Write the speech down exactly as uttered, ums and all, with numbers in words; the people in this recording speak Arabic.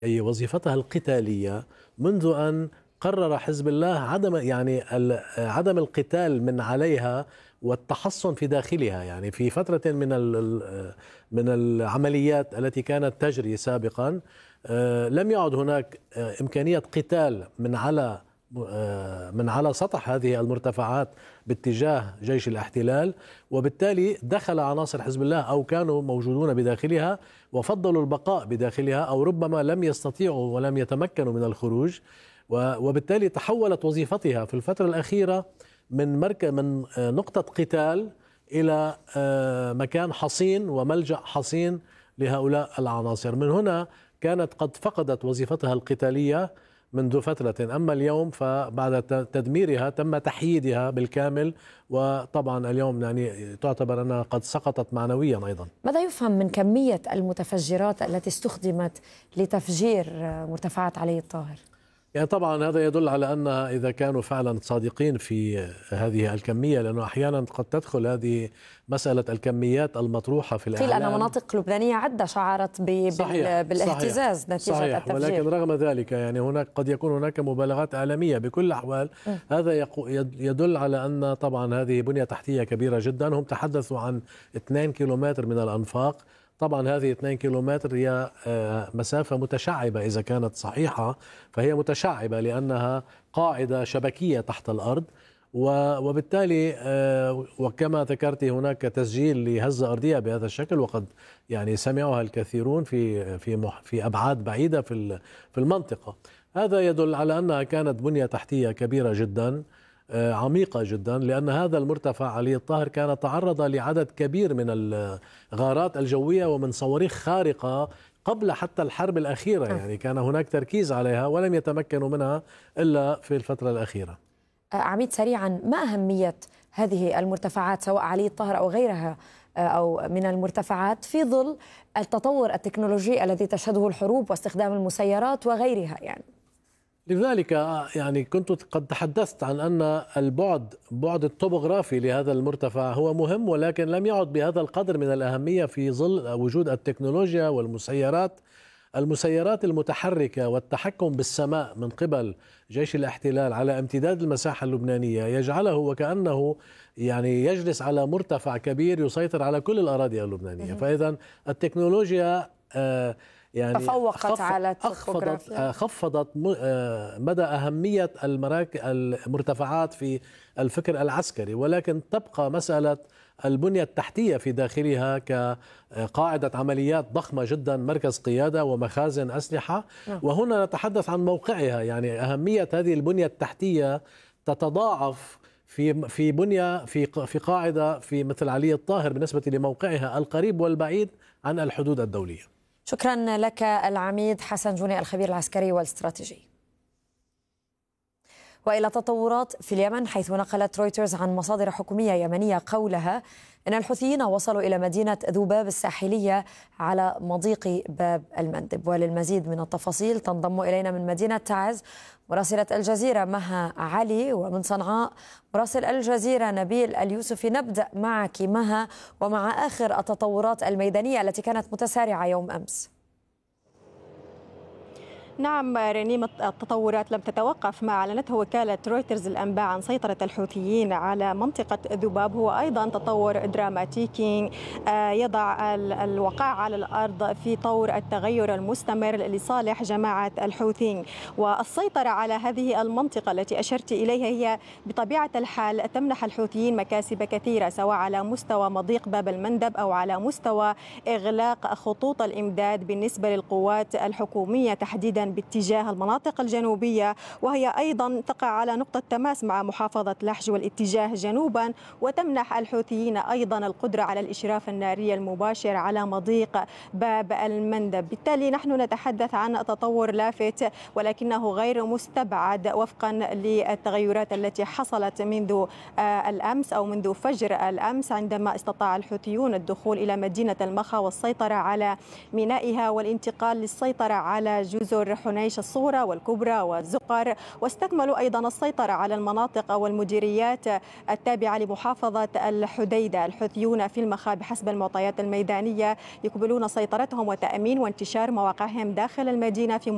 أي وظيفتها القتالية منذ أن قرر حزب الله عدم يعني عدم القتال من عليها والتحصن في داخلها. يعني في فترة من من العمليات التي كانت تجري سابقا لم يعد هناك إمكانية قتال من على من على سطح هذه المرتفعات باتجاه جيش الاحتلال، وبالتالي دخل عناصر حزب الله أو كانوا موجودون بداخلها وفضلوا البقاء بداخلها، أو ربما لم يستطيعوا ولم يتمكنوا من الخروج، وبالتالي تحولت وظيفتها في الفترة الأخيرة من مركز من نقطة قتال إلى مكان حصين وملجأ حصين لهؤلاء العناصر. من هنا كانت قد فقدت وظيفتها القتالية منذ فترة، أما اليوم فبعد تدميرها تم تحييدها بالكامل، وطبعا اليوم يعني تعتبر أنها قد سقطت معنويا أيضا. ماذا يفهم من كمية المتفجرات التي استخدمت لتفجير مرتفعات علي الطاهر؟ يعني طبعا هذا يدل على أن إذا كانوا فعلا صادقين في هذه الكمية، لأنه أحيانا قد تدخل هذه مسألة الكميات المطروحة في الإعلام. قيل أن مناطق لبنانية عدة شعرت صحيح بالاهتزاز صحيح نتيجة صحيح التفجير، ولكن رغم ذلك يعني هناك قد يكون هناك مبالغات إعلامية. بكل الأحوال م. هذا يدل على أن طبعا هذه بنية تحتية كبيرة جدا. هم تحدثوا عن اثنين كيلومتر من الأنفاق. طبعا هذه اثنين كيلومتر هي مسافة متشعبة، إذا كانت صحيحة فهي متشعبة لأنها قاعدة شبكية تحت الأرض، وبالتالي وكما ذكرت هناك تسجيل لهزة أرضية بهذا الشكل، وقد يعني سمعها الكثيرون في في في أبعاد بعيدة في في المنطقة. هذا يدل على أنها كانت بنية تحتية كبيرة جدا، عميقة جدا، لأن هذا المرتفع علي الطاهر كان تعرض لعدد كبير من الغارات الجوية ومن صواريخ خارقة قبل حتى الحرب الأخيرة. يعني كان هناك تركيز عليها ولم يتمكنوا منها إلا في الفترة الأخيرة. عميد سريعا، ما أهمية هذه المرتفعات سواء علي الطاهر أو غيرها أو من المرتفعات في ظل التطور التكنولوجي الذي تشهده الحروب واستخدام المسيرات وغيرها؟ يعني لذلك يعني كنت قد تحدثت عن أن البعد بعد الطبوغرافي لهذا المرتفع هو مهم، ولكن لم يعد بهذا القدر من الأهمية في ظل وجود التكنولوجيا والمسيرات. المسيرات المتحركة والتحكم بالسماء من قبل جيش الاحتلال على امتداد المساحة اللبنانية يجعله وكأنه يعني يجلس على مرتفع كبير يسيطر على كل الأراضي اللبنانية. فإذا التكنولوجيا آه يعني تفوقت على خفضت, خفضت مدى أهمية المرتفعات في الفكر العسكري، ولكن تبقى مسألة البنية التحتية في داخلها كقاعدة عمليات ضخمة جدا، مركز قيادة ومخازن أسلحة. وهنا نتحدث عن موقعها، يعني أهمية هذه البنية التحتية تتضاعف في في بنية في في قاعدة في مثل علي الطاهر بالنسبة لموقعها القريب والبعيد عن الحدود الدولية. شكرا لك العميد حسن جوني الخبير العسكري والاستراتيجي. وإلى تطورات في اليمن، حيث نقلت رويترز عن مصادر حكومية يمنية قولها إن الحوثيين وصلوا إلى مدينة ذوباب الساحلية على مضيق باب المندب. وللمزيد من التفاصيل تنضم إلينا من مدينة تعز مراسلة الجزيرة مها علي، ومن صنعاء مراسل الجزيرة نبيل اليوسفي. نبدأ معك مها ومع آخر التطورات الميدانية التي كانت متسارعة يوم أمس. نعم رنيم، التطورات لم تتوقف. ما أعلنته وكالة رويترز الأنباء عن سيطرة الحوثيين على منطقة ذباب هو أيضا تطور دراماتيكي يضع الوقائع على الأرض في طور التغير المستمر لصالح جماعة الحوثيين. والسيطرة على هذه المنطقة التي أشرت إليها هي بطبيعة الحال تمنح الحوثيين مكاسب كثيرة، سواء على مستوى مضيق باب المندب أو على مستوى إغلاق خطوط الإمداد بالنسبة للقوات الحكومية تحديدا باتجاه المناطق الجنوبية، وهي أيضا تقع على نقطة تماس مع محافظة لحج والاتجاه جنوبا، وتمنح الحوثيين أيضا القدرة على الإشراف الناري المباشر على مضيق باب المندب. بالتالي نحن نتحدث عن تطور لافت ولكنه غير مستبعد وفقا للتغيرات التي حصلت منذ الأمس أو منذ فجر الأمس، عندما استطاع الحوثيون الدخول إلى مدينة المخا والسيطرة على مينائها والانتقال للسيطرة على جزر حنيش الصغرى والكبرى والزقر، واستكملوا أيضا السيطرة على المناطق والمديريات التابعة لمحافظة الحديدة. الحوثيون في المخا بحسب المعطيات الميدانية يقبلون سيطرتهم وتأمين وانتشار مواقعهم داخل المدينة في